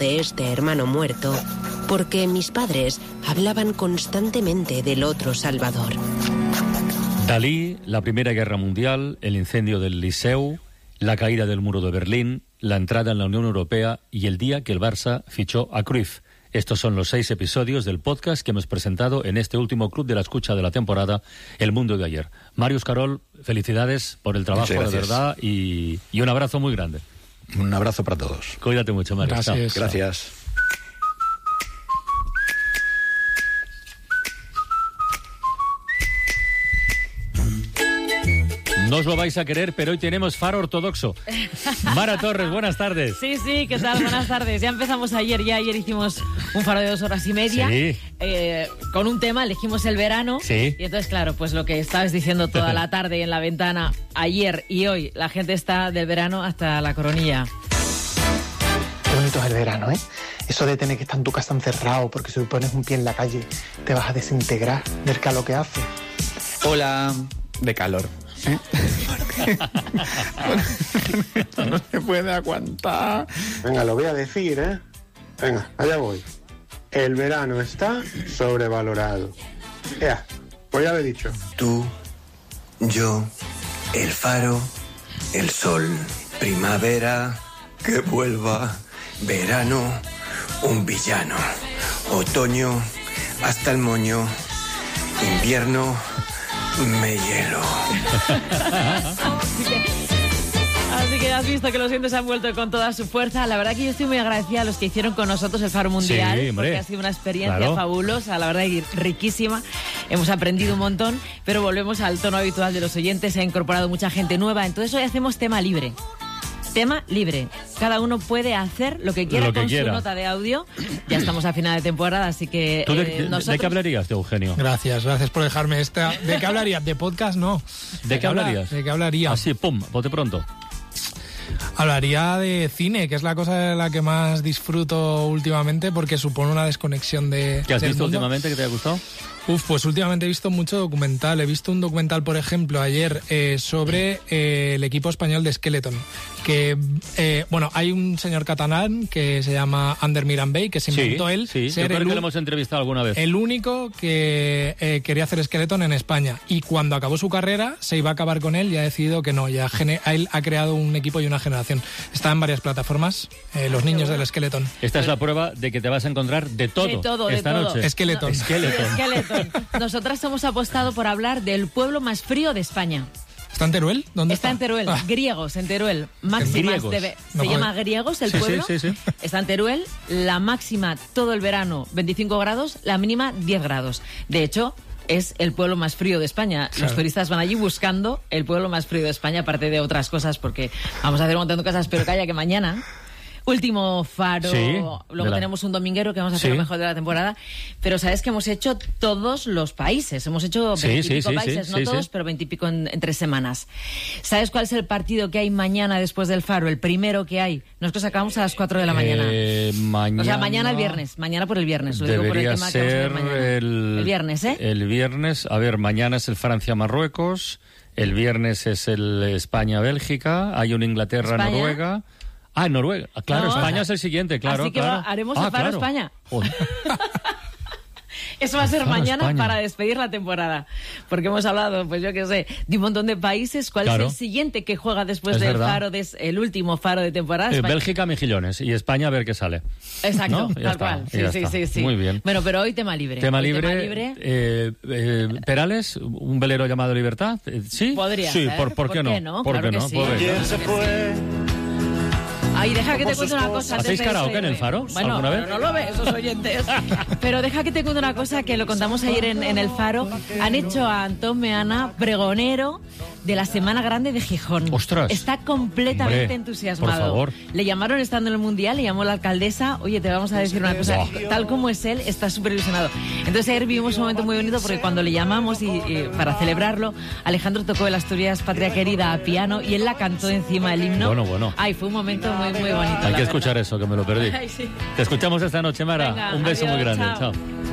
de este hermano muerto, porque mis padres hablaban constantemente del otro Salvador. Dalí, la Primera Guerra Mundial, el incendio del Liceu, la caída del muro de Berlín, la entrada en la Unión Europea y el día que el Barça fichó a Cruyff. Estos son los 6 episodios del podcast que hemos presentado en este último Club de la Escucha de la temporada, El Mundo de Ayer. Marius Carol, felicidades por el trabajo, de verdad, y un abrazo muy grande. Un abrazo para todos. Cuídate mucho, Marius. Gracias. Gracias. No os lo vais a querer, pero hoy tenemos Faro Ortodoxo. Mara Torres, buenas tardes. Sí, ¿qué tal? Buenas tardes. Ya empezamos ayer hicimos un faro de 2 horas y media. Sí. Con un tema, elegimos el verano. Sí. Y entonces, claro, pues lo que estabas diciendo toda la tarde en la ventana, ayer y hoy, la gente está del verano hasta la coronilla. Qué bonito es el verano, ¿eh? Eso de tener que estar en tu casa encerrado porque si pones un pie en la calle te vas a desintegrar del calor que hace. Hola, de calor. Esto no se puede aguantar. Venga, lo voy a decir, ¿eh? Venga, allá voy. El verano está sobrevalorado. Ya, pues ya lo he dicho. Tú, yo, el faro, el sol, primavera, que vuelva, verano, un villano, otoño, hasta el moño, invierno, me hielo. Así que has visto que los vientos han vuelto con toda su fuerza. La verdad que yo estoy muy agradecida a los que hicieron con nosotros el Faro Mundial, sí, porque ha sido una experiencia fabulosa, la verdad, y riquísima. Hemos aprendido un montón, pero volvemos al tono habitual de los oyentes. Se ha incorporado mucha gente nueva. Entonces hoy hacemos tema libre. Tema libre. Cada uno puede hacer lo que quiera con su nota de audio. Ya estamos a final de temporada, así que ¿Tú de qué hablarías, de Eugenio? Gracias por dejarme esta. ¿De qué hablarías? ¿De podcast? No. ¿De qué hablarías? ¿De qué hablaría? Así, pum, bote pronto. Hablaría de cine, que es la cosa de la que más disfruto últimamente porque supone una desconexión de... ¿Qué has visto mundo. últimamente que te ha gustado? Pues últimamente he visto mucho documental. He visto un documental, por ejemplo, ayer sobre el equipo español de Skeleton. Que, hay un señor catalán que se llama Ander Mirambey, que se inventó él ser yo creo que lo hemos entrevistado alguna vez. El único que quería hacer Skeleton en España. Y cuando acabó su carrera, se iba a acabar con él y ha decidido que no. Él ha creado un equipo y una generación. Está en varias plataformas, los niños del Skeleton. Esta es la prueba de que te vas a encontrar de todo esta noche. Skeleton. Nosotras hemos apostado por hablar del pueblo más frío de España. ¿Está en Teruel? ¿Dónde está? En Teruel, Griegos, en Teruel. Máximas se llama Griegos el pueblo. Sí. Está en Teruel, la máxima todo el verano 25 grados, la mínima 10 grados. De hecho, es el pueblo más frío de España. Claro. Los turistas van allí buscando el pueblo más frío de España, aparte de otras cosas, porque vamos a hacer un montón de cosas, pero calla que mañana... Último faro, luego tenemos un dominguero que vamos a hacer lo mejor de la temporada, pero sabes que hemos hecho todos los países, hemos hecho 20 y pico países, no todos, pero 20 y pico en 3 semanas. ¿Sabes cuál es el partido que hay mañana después del faro? El primero que hay. Nosotros acabamos a las 4 de la mañana. Mañana... O sea, mañana el viernes, mañana por el viernes. Lo digo por el tema que vamos a ver mañana. El viernes, ¿eh? El viernes, a ver, mañana es el Francia-Marruecos, el viernes es el España-Bélgica, hay un Inglaterra-Noruega... Noruega. Claro, no, España es el siguiente, claro. Así que haremos el Faro España. Eso va a ser mañana España. Para despedir la temporada. Porque hemos hablado, pues yo qué sé, de un montón de países. ¿Cuál es el siguiente que juega después del faro, el último faro de temporada? Bélgica, Mejillones. Y España, a ver qué sale. Exacto, ¿no? tal cual. Sí. Muy bien. Bueno, pero hoy tema libre. Tema libre. Perales, un velero llamado Libertad. ¿Sí? Podría ser. ¿Por qué no? ¿Por qué no? Sí. ¿Quién se fue? Ay, deja que te cuente una cosa. ¿Hacéis karaoke en el Faro? Bueno, ¿alguna vez? No lo ves, esos oyentes. Pero deja que te cuente una cosa que lo contamos ayer en el Faro. Han hecho a Antón Meana pregonero de la Semana Grande de Gijón. ¡Ostras! Está completamente entusiasmado. Por favor. Le llamaron estando en el Mundial, le llamó la alcaldesa. Oye, te vamos a decir una cosa. Tal como es él, está súper ilusionado. Entonces ayer vivimos un momento muy bonito porque cuando le llamamos y para celebrarlo, Alejandro tocó el Asturias Patria Querida a piano y él la cantó encima del himno. Bueno. Ay, fue un momento muy bonito. Hay que escuchar eso, que me lo perdí. Ay, sí. Te escuchamos esta noche, Mara. Venga, un beso adiós, muy grande. chao. Chao.